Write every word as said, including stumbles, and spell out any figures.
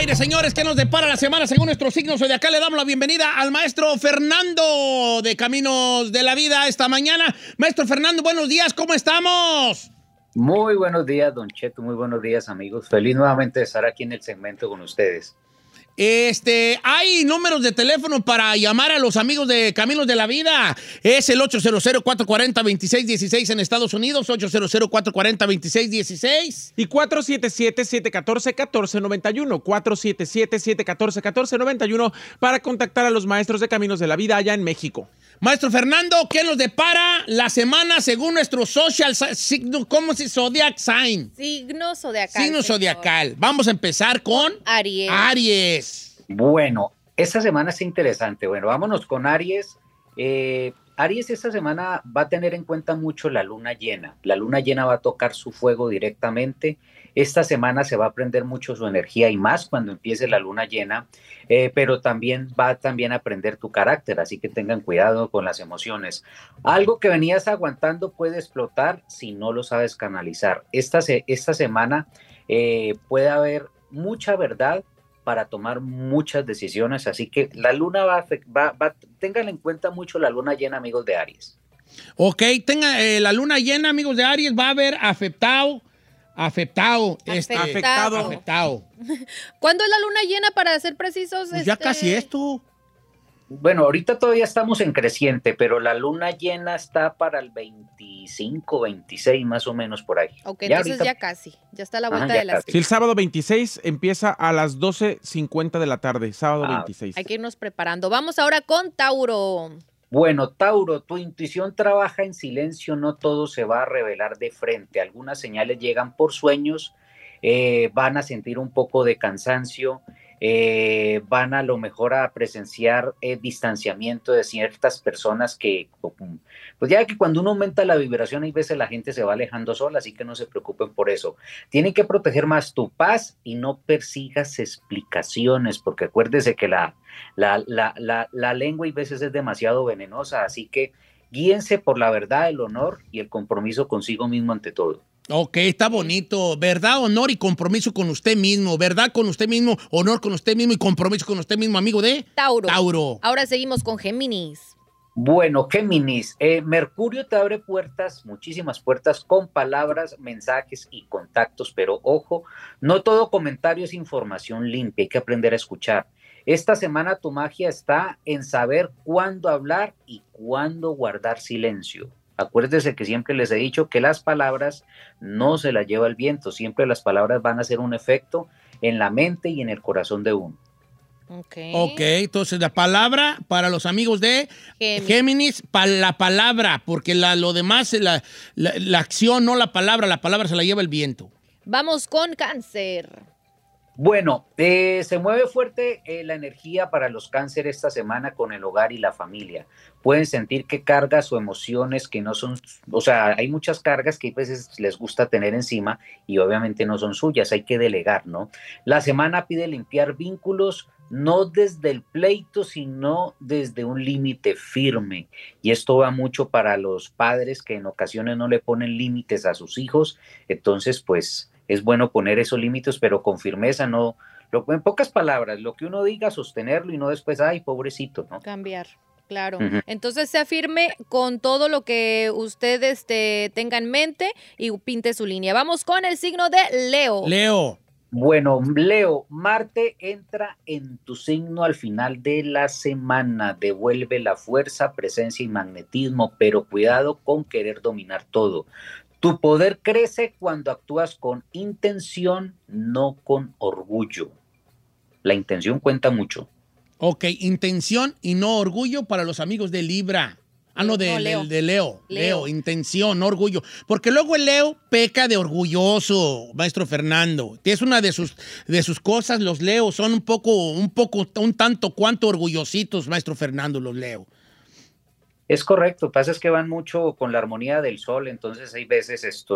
aire, señores. ¿Qué nos depara la semana según nuestro signo zodiacal? Le damos la bienvenida al maestro Fernando de Caminos de la Vida esta mañana. Maestro Fernando, buenos días, ¿cómo estamos? Muy buenos días, Don Cheto, muy buenos días, amigos. Feliz nuevamente de estar aquí en el segmento con ustedes. Este, hay números de teléfono para llamar a los amigos de Caminos de la Vida. Es el ocho cero cero, cuatro cuatro cero, dos seis uno seis en Estados Unidos, ocho cero cero, cuatro cuatro cero, dos seis uno seis. Y cuatro siete siete, siete uno cuatro, uno cuatro nueve uno, cuatro siete siete, siete uno cuatro, uno cuatro nueve uno para contactar a los maestros de Caminos de la Vida allá en México. Maestro Fernando, ¿qué nos depara la semana según nuestro social signo? ¿Cómo se zodiac sign? Signo zodiacal. Signo señor. zodiacal. Vamos a empezar con Aries. Aries. Bueno, esta semana es interesante. Bueno, vámonos con Aries. Eh, Aries esta semana va a tener en cuenta mucho la luna llena. La luna llena va a tocar su fuego directamente. Esta semana se va a prender mucho su energía y más cuando empiece la luna llena, eh, pero también va también a prender tu carácter, así que tengan cuidado con las emociones. Algo que venías aguantando puede explotar si no lo sabes canalizar. Esta, se, esta semana eh, puede haber mucha verdad para tomar muchas decisiones, así que la luna va, va, va tengan en cuenta mucho la luna llena, amigos de Aries. Ok, tenga, eh, la luna llena, amigos de Aries, va a haber afectado, afectado, este, Afectado. afectado. ¿Cuándo es la luna llena, para ser precisos? Pues ya este... casi esto. Bueno, ahorita todavía estamos en creciente, pero la luna llena está para el veinticinco, veintiséis más o menos por ahí. Ok, ya entonces ahorita... ya casi, ya está a la vuelta Ajá, ya de la casi. esquina. Si el sábado veintiséis empieza a las doce cincuenta de la tarde, sábado Ah, veintiséis. Hay que irnos preparando. Vamos ahora con Tauro. Bueno, Tauro, tu intuición trabaja en silencio, no todo se va a revelar de frente. Algunas señales llegan por sueños, eh, van a sentir un poco de cansancio, eh, van a lo mejor a presenciar eh, distanciamiento de ciertas personas que, pues ya que cuando uno aumenta la vibración, hay veces la gente se va alejando sola, así que no se preocupen por eso. Tienen que proteger más tu paz y no persigas explicaciones, porque acuérdese que la, la, la, la, la lengua hay veces es demasiado venenosa, así que guíense por la verdad, el honor y el compromiso consigo mismo ante todo. Ok, está bonito. Verdad, honor y compromiso con usted mismo. Verdad con usted mismo, honor con usted mismo y compromiso con usted mismo, amigo de Tauro. Tauro. Ahora seguimos con Géminis. Bueno, Géminis, eh, Mercurio te abre puertas, muchísimas puertas con palabras, mensajes y contactos, pero ojo, no todo comentario es información limpia, hay que aprender a escuchar. Esta semana tu magia está en saber cuándo hablar y cuándo guardar silencio. Acuérdese que siempre les he dicho que las palabras no se las lleva el viento, siempre las palabras van a hacer un efecto en la mente y en el corazón de uno. Ok. Ok, entonces la palabra para los amigos de Géminis. Géminis, pa la palabra, porque la, lo demás, la, la, la acción, no la palabra, la palabra se la lleva el viento. Vamos con Cáncer. Bueno, eh, se mueve fuerte eh, la energía para los cáncer esta semana con el hogar y la familia. Pueden sentir que cargas o emociones que no son, o sea, hay muchas cargas que a veces les gusta tener encima y obviamente no son suyas, hay que delegar, ¿no? La semana pide limpiar vínculos, no desde el pleito, sino desde un límite firme. Y esto va mucho para los padres que en ocasiones no le ponen límites a sus hijos, entonces pues es bueno poner esos límites, pero con firmeza, no, lo, en pocas palabras, lo que uno diga, sostenerlo y no después, ay, pobrecito, ¿no? Cambiar, claro. Uh-huh. Entonces se afirme con todo lo que usted este, tenga en mente y pinte su línea. Vamos con el signo de Leo. Leo. Bueno, Leo, Marte entra en tu signo al final de la semana, devuelve la fuerza, presencia y magnetismo, pero cuidado con querer dominar todo. Tu poder crece cuando actúas con intención, no con orgullo. La intención cuenta mucho. Ok, intención y no orgullo para los amigos de Libra. Ah, no, de, no, Leo. de, de Leo. Leo. Leo, intención, no orgullo. Porque luego el Leo peca de orgulloso, maestro Fernando. Es una de sus, de sus cosas, los Leos son un poco, un poco, un tanto cuanto orgullositos, maestro Fernando, los Leo. Es correcto, pasa es que van mucho con la armonía del sol, entonces hay veces esto